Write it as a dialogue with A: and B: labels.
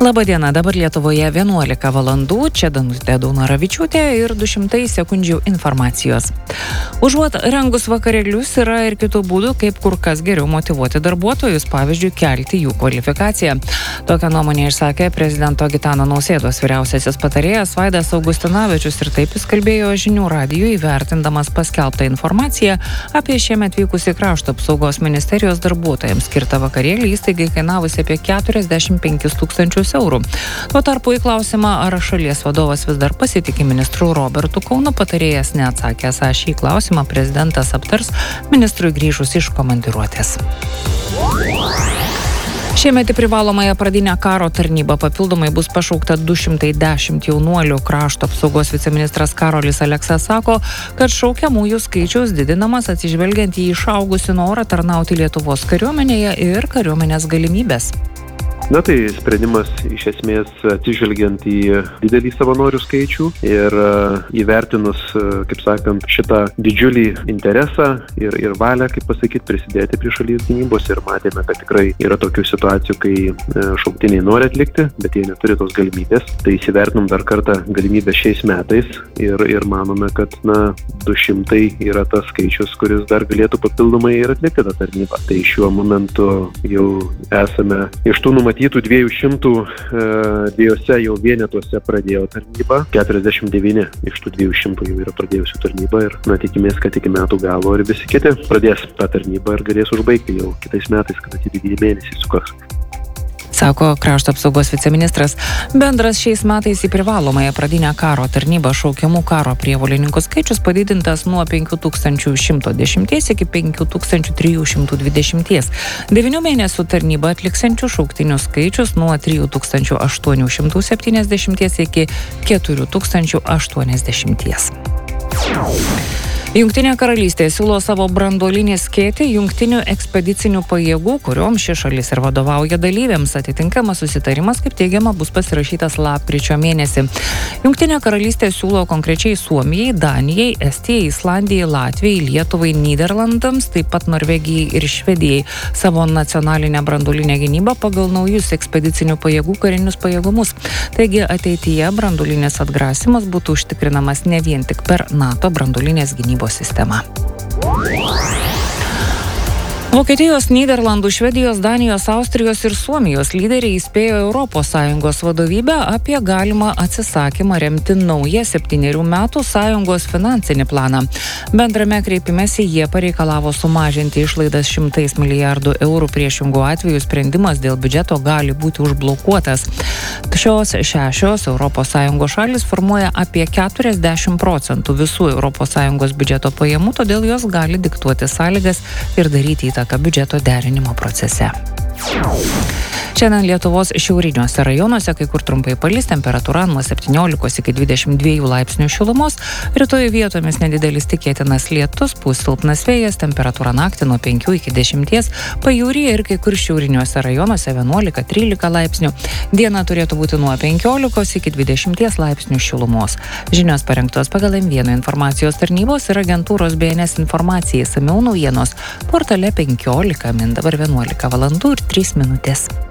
A: Labadiena, dabar Lietuvoje 11 valandų, čia Danutė Daunoravičiūtė ir 200 sekundžių informacijos. Užuot rengus vakarėlius yra ir kitų būdų, kaip kur kas geriau motyvuoti darbuotojus, pavyzdžiui, kelti jų kvalifikaciją. Tokią nuomonę išsakė prezidento Gitano Nausėdos vyriausiasis patarėjas Vaidas Augustinavičius ir taip jis kalbėjo žinių radijui, įvertindamas paskelbtą informaciją apie šiemet vykusį krašto apsaugos ministerijos darbuotojams skirtą vakarėlį įstaigai kainavusi apie 45 000 eurų. Tuo tarpu į klausimą, ar šalies vadovas vis dar pasitiki ministru Robertu Kaunu, patarėjas neatsakė. Šį klausimą prezidentas aptars ministrui grįžus iš komandiruotės. Šiemet į privalomąją pradinę karo tarnybą papildomai bus pašaukta 210 jaunuolių. Krašto apsaugos viceministras Karolis Aleksas sako, kad šaukiamųjų skaičius didinamas atsižvelgiant į išaugusį norą tarnauti Lietuvos kariuomenėje ir kariuomenės galimybės.
B: Na tai sprendimas iš esmės atsižvelgiant į didelį savanorių skaičių ir įvertinus, kaip sakant, šitą didžiulį interesą ir valią, kaip pasakyti, prisidėti prie šalies gynybos ir matėme, kad tikrai yra tokių situacijų, kai šauktiniai nori atlikti, bet jie neturi tos galimybės. Tai įsivertinom dar kartą galimybę šiais metais ir manome, kad 200 yra tas skaičius, kuris dar galėtų papildomai ir atlikti tą tarnybą. Tai šiuo momentu jau esame iš tų numatytų 200 dviejose jau vienetuose pradėjo tarnybą, 49 iš tų 200 jau yra pradėjusių tarnybą ir tikimės, kad iki metų galo ir visi kiti pradės tą tarnybą ir galės užbaigti jau kitais metais, kada 9 mėnesiai sukaks.
A: Sako krašto apsaugos viceministras. Bendras šiais metais į privalomąją pradinę karo tarnybą šaukiamų karo prievolininkų skaičius padidintas nuo 5110 iki 5320. 9 mėnesių tarnybą atliksiančių šauktinių skaičius nuo 3870 iki 4080. Jungtinė karalystė siūlo savo branduolinį skėtį jungtinių ekspedicinių pajėgų, kuriom ši šalis ir vadovauja dalyviams. Atitinkamas susitarimas, kaip teigiama, bus pasirašytas lapkričio mėnesį. Jungtinė karalystė siūlo konkrečiai Suomijai, Danijai, Estijai, Islandijai, Latvijai, Lietuvai, Nyderlandams, taip pat Norvegijai ir Švedijai savo nacionalinę branduolinę gynybą pagal naujus ekspedicinių pajėgų karinius pajėgumus. Taigi ateityje branduolinis atgrasimas būtų užtikrinamas ne vien tik per NATO branduolinės gynybos sistema. Vokietijos, Nyderlandų, Švedijos, Danijos, Austrijos ir Suomijos lyderiai įspėjo ES vadovybę apie galimą atsisakymą remti naują 7 metų sąjungos finansinį planą. Bendrame kreipimesi jie pareikalavo sumažinti išlaidas 100 milijardų eurų, priešingų atveju sprendimas dėl biudžeto gali būti užblokuotas. Šios 6 ES šalis formuoja apie 40% visų ES biudžeto pajamų, todėl jos gali diktuoti sąlygas ir daryti įtaką biudžeto derinimo procese. Šiandien Lietuvos šiauriniuose rajonuose kai kur trumpai palis, temperatūra nuo 17 iki 22 laipsnių šilumos, rytoj vietomis nedidelis tikėtinas lietus, pūs silpnas vėjas, temperatūra naktį nuo 5 iki 10, pajūryje ir kai kur šiauriniuose rajonuose 11-13 laipsnių, diena turėtų būti nuo 15 iki 20 laipsnių šilumos. Žinios parengtos pagal M1 informacijos tarnybos ir agentūros BNS informacijai, išsamiau naujienos portale 15 min, dabar 11 valandų ir 3 minutės.